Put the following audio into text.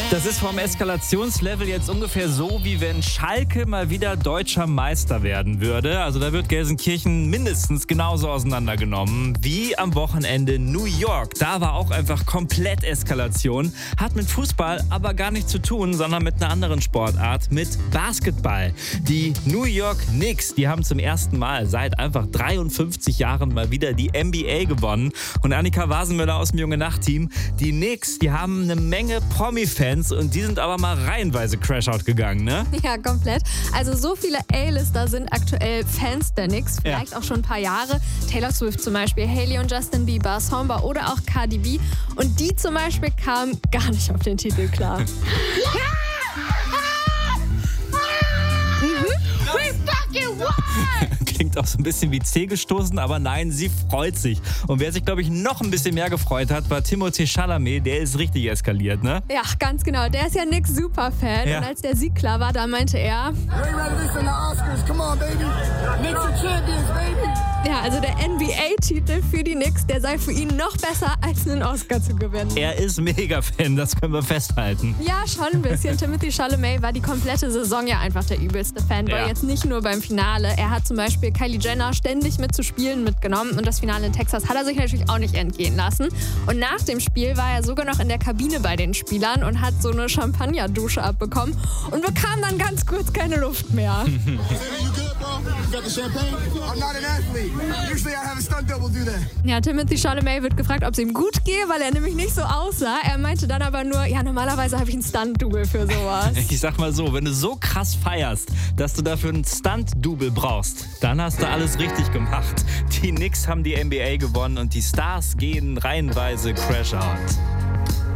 Das ist vom Eskalationslevel jetzt ungefähr so, wie wenn Schalke mal wieder deutscher Meister werden würde. Also da wird Gelsenkirchen mindestens genauso auseinandergenommen wie am Wochenende New York. Da war auch einfach komplett Eskalation. Hat mit Fußball aber gar nichts zu tun, sondern mit einer anderen Sportart, mit Basketball. Die New York Knicks, die haben zum ersten Mal seit einfach 53 Jahren mal wieder die NBA gewonnen. Und Annika Wasenmöller aus dem Junge-Nacht-Team, die Knicks, die haben eine Menge Promi-Fans und die sind aber mal reihenweise Crashout gegangen, ne? Ja, komplett. Also so viele A-Lister sind aktuell Fans der Knicks, vielleicht auch schon ein paar Jahre. Taylor Swift zum Beispiel, Hailey und Justin Bieber, Samba oder auch Cardi B. Und die zum Beispiel kamen gar nicht auf den Titel klar. Klingt auch so ein bisschen wie C gestoßen, aber nein, sie freut sich. Und wer sich, glaube ich, noch ein bisschen mehr gefreut hat, war Timothée Chalamet. Der ist richtig eskaliert, ne? Ja, ganz genau. Der ist ja Knicks Superfan. Ja. Und als der Sieg klar war, da meinte er... Ja, also der NBA-Titel für die Knicks, der sei für ihn noch besser, als einen Oscar zu gewinnen. Er ist Mega-Fan, das können wir festhalten. Ja, schon ein bisschen. Timothée Chalamet war die komplette Saison ja einfach der übelste Fanboy. Ja. Jetzt nicht nur beim Finale. Er hat zum Beispiel Kylie Jenner ständig mit zu Spielen mitgenommen. Und das Finale in Texas hat er sich natürlich auch nicht entgehen lassen. Und nach dem Spiel war er sogar noch in der Kabine bei den Spielern und hat so eine Champagnerdusche abbekommen und bekam dann ganz kurz keine Luft mehr. Ja, Timothée Chalamet wird gefragt, ob es ihm gut gehe, weil er nämlich nicht so aussah. Er meinte dann aber nur, ja, normalerweise habe ich ein Stunt-Double für sowas. Ich sag mal so, wenn du so krass feierst, dass du dafür einen Stunt-Double brauchst, dann hast du alles richtig gemacht. Die Knicks haben die NBA gewonnen und die Stars gehen reihenweise Crash-Out.